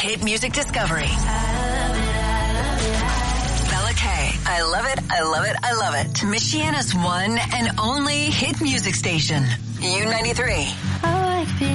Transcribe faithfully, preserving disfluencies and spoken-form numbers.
hit music discovery. Bella K. I love it, I love it, I love it. Michiana's one and only hit music station. U ninety-three.